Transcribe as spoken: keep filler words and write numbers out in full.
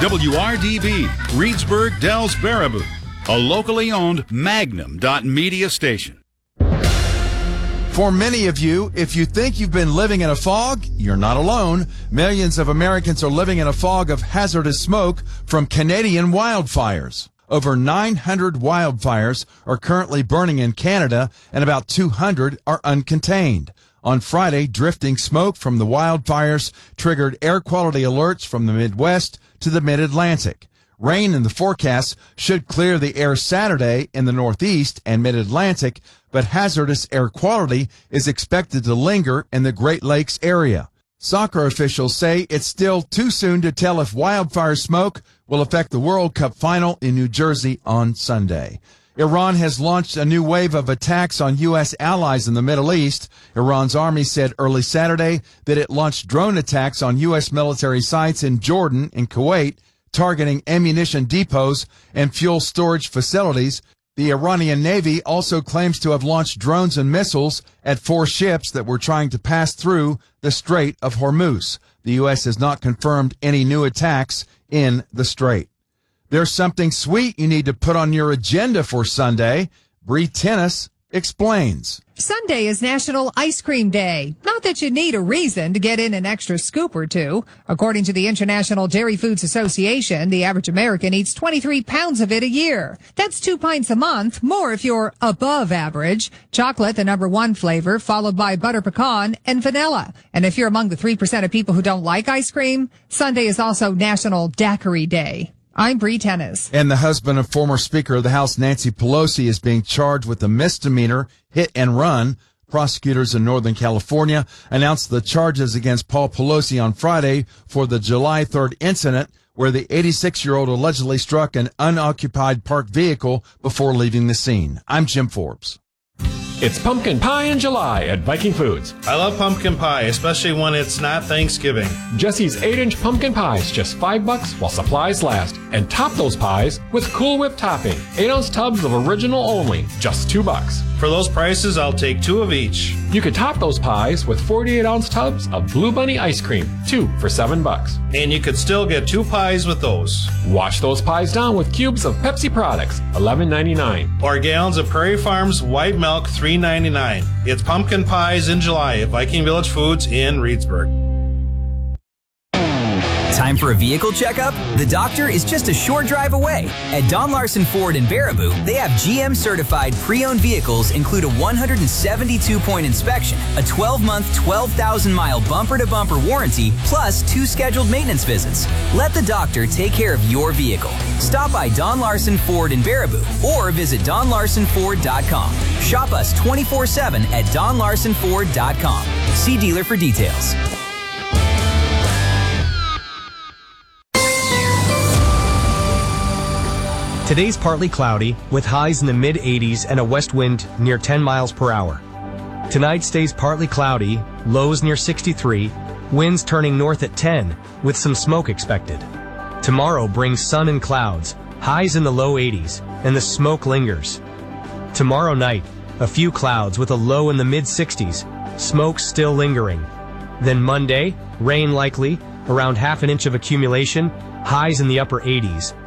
W R D B, Reedsburg, Dells, Baraboo, a locally owned Magnum dot media station. For many of you, if you think you've been living in a fog, you're not alone. Millions of Americans are living in a fog of hazardous smoke from Canadian wildfires. Over nine hundred wildfires are currently burning in Canada, and about two hundred are uncontained. On Friday, drifting smoke from the wildfires triggered air quality alerts from the Midwest to the Mid-Atlantic. Rain in the forecast should clear the air Saturday in the Northeast and Mid-Atlantic, but hazardous air quality is expected to linger in the Great Lakes area. Soccer officials say it's still too soon to tell if wildfire smoke will affect the World Cup final in New Jersey on Sunday. Iran has launched a new wave of attacks on U S allies in the Middle East. Iran's army said early Saturday that it launched drone attacks on U S military sites in Jordan and Kuwait, targeting ammunition depots and fuel storage facilities. The Iranian Navy also claims to have launched drones and missiles at four ships that were trying to pass through the Strait of Hormuz. The U S has not confirmed any new attacks in the strait. There's something sweet you need to put on your agenda for Sunday. Bree Tennis explains. Sunday is National Ice Cream Day. Not that you need a reason to get in an extra scoop or two. According to the International Dairy Foods Association, the average American eats twenty-three pounds of it a year. That's two pints a month, more if you're above average. Chocolate, the number one flavor, followed by butter pecan and vanilla. And if you're among the three percent of people who don't like ice cream, Sunday is also National Daiquiri Day. I'm Bree Tennis. And the husband of former Speaker of the House Nancy Pelosi is being charged with a misdemeanor hit and run. Prosecutors in Northern California announced the charges against Paul Pelosi on Friday for the July third incident where the eighty-six-year-old allegedly struck an unoccupied parked vehicle before leaving the scene. I'm Jim Forbes. It's pumpkin pie in July at Viking Foods. I love pumpkin pie, especially when it's not Thanksgiving. Jesse's eight inch pumpkin pies, just five bucks while supplies last. And top those pies with Cool Whip topping. eight ounce tubs of original only, just two bucks. For those prices, I'll take two of each. You could top those pies with forty-eight ounce tubs of Blue Bunny ice cream, two for seven bucks. And you could still get two pies with those. Wash those pies down with cubes of Pepsi products, eleven ninety-nine. Or gallons of Prairie Farms white milk, three ninety-nine. It's pumpkin pies in July at Viking Village Foods in Reedsburg. Time for a vehicle checkup? The doctor is just a short drive away. At Don Larson Ford in Baraboo, they have G M-certified pre-owned vehicles include a one hundred seventy-two point inspection, a twelve month, twelve thousand mile bumper-to-bumper warranty, plus two scheduled maintenance visits. Let the doctor take care of your vehicle. Stop by Don Larson Ford in Baraboo or visit don larson ford dot com. Shop us twenty-four seven at don larson ford dot com. See dealer for details. Today's partly cloudy, with highs in the mid eighties and a west wind near ten miles per hour. Tonight stays partly cloudy, lows near sixty-three, winds turning north at ten, with some smoke expected. Tomorrow brings sun and clouds, highs in the low eighties, and the smoke lingers. Tomorrow night, a few clouds with a low in the mid sixties, smoke still lingering. Then Monday, rain likely, around half an inch of accumulation, highs in the upper eighties,